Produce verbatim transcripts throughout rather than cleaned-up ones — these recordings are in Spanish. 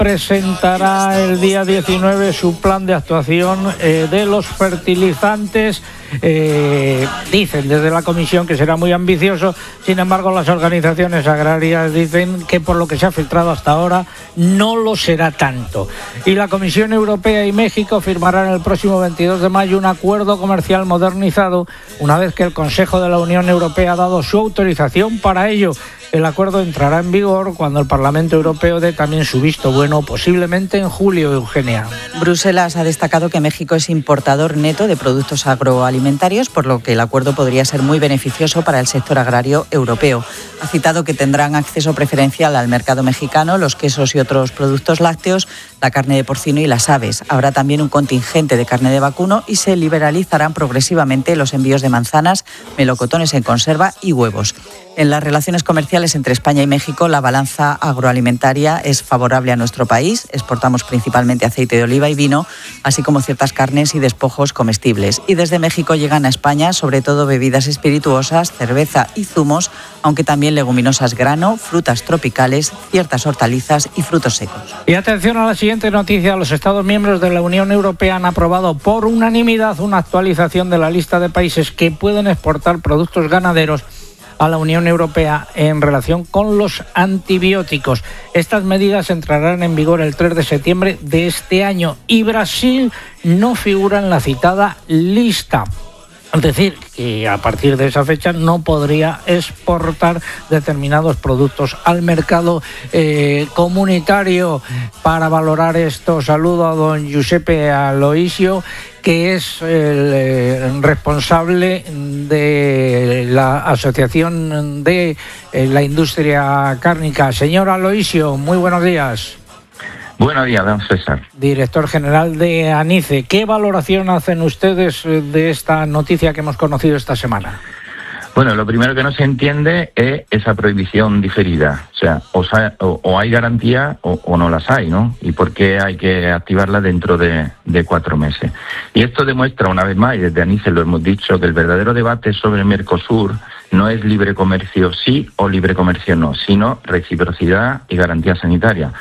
presentará el día diecinueve su plan de actuación eh, de los fertilizantes. Eh, dicen desde la Comisión que será muy ambicioso, sin embargo las organizaciones agrarias dicen que por lo que se ha filtrado hasta ahora no lo será tanto. Y la Comisión Europea y México firmarán el próximo veintidós de mayo un acuerdo comercial modernizado, una vez que el Consejo de la Unión Europea ha dado su autorización para ello. El acuerdo entrará en vigor cuando el Parlamento Europeo dé también su visto bueno, posiblemente en julio, Eugenia. Bruselas ha destacado que México es importador neto de productos agroalimentarios, por lo que el acuerdo podría ser muy beneficioso para el sector agrario europeo. Ha citado que tendrán acceso preferencial al mercado mexicano los quesos y otros productos lácteos, la carne de porcino y las aves. Habrá también un contingente de carne de vacuno y se liberalizarán progresivamente los envíos de manzanas, melocotones en conserva y huevos. En las relaciones comerciales entre España y México, la balanza agroalimentaria es favorable a nuestro país. Exportamos principalmente aceite de oliva y vino, así como ciertas carnes y despojos comestibles. Y desde México llegan a España sobre todo bebidas espirituosas, cerveza y zumos, aunque también leguminosas grano, frutas tropicales, ciertas hortalizas y frutos secos. Y atención a la siguiente noticia. Los Estados miembros de la Unión Europea han aprobado por unanimidad una actualización de la lista de países que pueden exportar productos ganaderos a la Unión Europea en relación con los antibióticos. Estas medidas entrarán en vigor el tres de septiembre de este año y Brasil no figura en la citada lista. Es decir, que a partir de esa fecha no podría exportar determinados productos al mercado eh, comunitario. Para valorar esto, saludo a don Giuseppe Aloisio, que es el eh, responsable de la Asociación de eh, la Industria Cárnica. Señor Aloisio, muy buenos días. Buenos días, don César. Director general de ANICE. ¿Qué valoración hacen ustedes de esta noticia que hemos conocido esta semana? Bueno, lo primero que no se entiende es esa prohibición diferida. O sea, o, o, o hay garantía o, o no las hay, ¿no? Y por qué hay que activarla dentro de, de cuatro meses. Y esto demuestra una vez más, y desde ANICE lo hemos dicho, que el verdadero debate sobre Mercosur no es libre comercio sí o libre comercio no, sino reciprocidad y garantía sanitaria.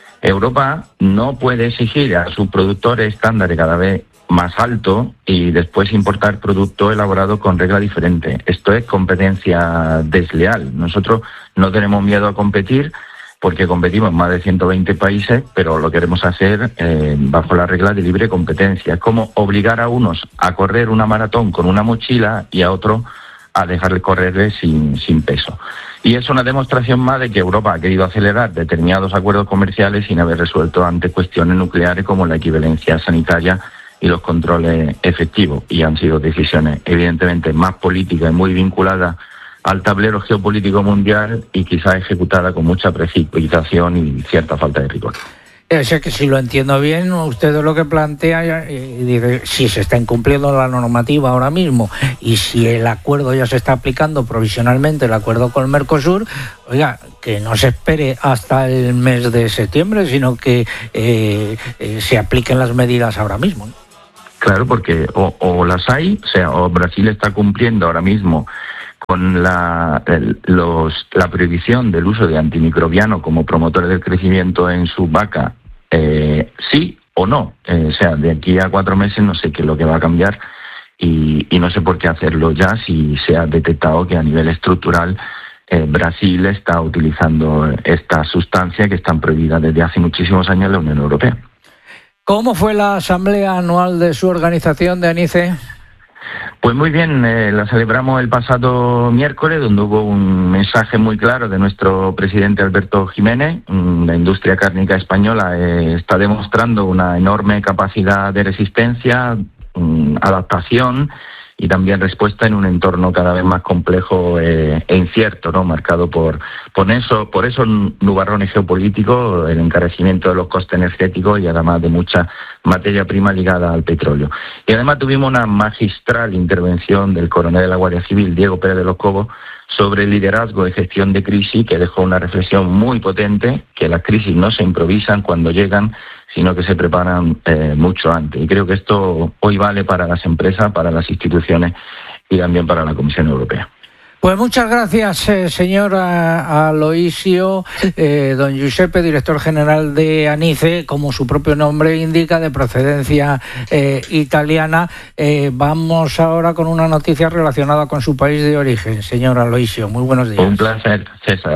Europa no puede exigir a sus productores estándares cada vez más altos y después importar productos elaborados con reglas diferentes. Esto es competencia desleal. Nosotros no tenemos miedo a competir porque competimos en más de ciento veinte países, pero lo queremos hacer eh, bajo las reglas de libre competencia. Es como obligar a unos a correr una maratón con una mochila y a otros a dejarle correrle sin, sin peso. Y es una demostración más de que Europa ha querido acelerar determinados acuerdos comerciales sin haber resuelto ante cuestiones nucleares como la equivalencia sanitaria y los controles efectivos. Y han sido decisiones evidentemente más políticas y muy vinculadas al tablero geopolítico mundial y quizás ejecutada con mucha precipitación y cierta falta de rigor. O sea que si lo entiendo bien, usted lo que plantea, eh, dice, si se está incumpliendo la normativa ahora mismo y si el acuerdo ya se está aplicando provisionalmente, el acuerdo con el Mercosur, oiga, que no se espere hasta el mes de septiembre, sino que eh, eh, se apliquen las medidas ahora mismo, ¿no? Claro, porque o, o las hay, o sea, o Brasil está cumpliendo ahora mismo con la, el, los, la prohibición del uso de antimicrobianos como promotores del crecimiento en sus vacas, eh, sí o no. Eh, o sea, de aquí a cuatro meses no sé qué es lo que va a cambiar y, y no sé por qué hacerlo ya si se ha detectado que a nivel estructural eh, Brasil está utilizando esta sustancia que están prohibidas desde hace muchísimos años en la Unión Europea. ¿Cómo fue la asamblea anual de su organización de ANICE? Pues muy bien, eh, la celebramos el pasado miércoles, donde hubo un mensaje muy claro de nuestro presidente Alberto Jiménez. La industria cárnica española eh, está demostrando una enorme capacidad de resistencia, um, adaptación y también respuesta en un entorno cada vez más complejo eh, e incierto, ¿no? Marcado por, por eso, por esos nubarrones geopolíticos, el encarecimiento de los costes energéticos y además de mucha materia prima ligada al petróleo. Y además tuvimos una magistral intervención del coronel de la Guardia Civil, Diego Pérez de los Cobos, sobre el liderazgo de gestión de crisis, que dejó una reflexión muy potente, que las crisis no se improvisan cuando llegan, sino que se preparan eh, mucho antes. Y creo que esto hoy vale para las empresas, para las instituciones y también para la Comisión Europea. Pues muchas gracias, eh, señor Aloisio, eh, don Giuseppe, director general de ANICE, como su propio nombre indica, de procedencia eh, italiana. Eh, vamos ahora con una noticia relacionada con su país de origen, señor Aloisio. Muy buenos días. Un placer, César.